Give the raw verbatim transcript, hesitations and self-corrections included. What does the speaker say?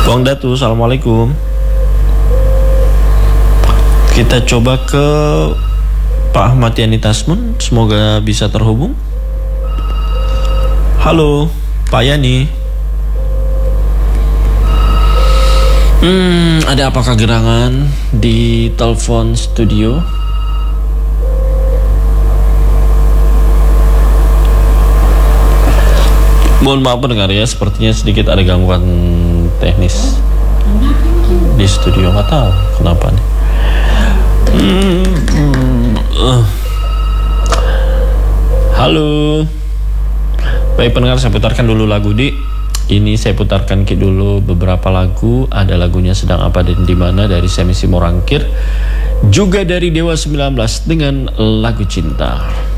Bang Datu, assalamualaikum. Kita coba ke Pak Ahmad Yani Tasmun, semoga bisa terhubung. Halo, Pak Yani. Hmm, ada apakah gerangan di telepon studio? Mohon maaf pendengar ya, sepertinya sedikit ada gangguan teknis di studio, nggak tahu kenapa nih. Hmm, hmm, uh. Halo, baik pendengar, saya putarkan dulu lagu di. Ini saya putarkan ki dulu beberapa lagu. Ada lagunya Sedang Apa dan Dimana dari Semisi Morangkir, juga dari Dewa sembilan belas dengan Lagu Cinta.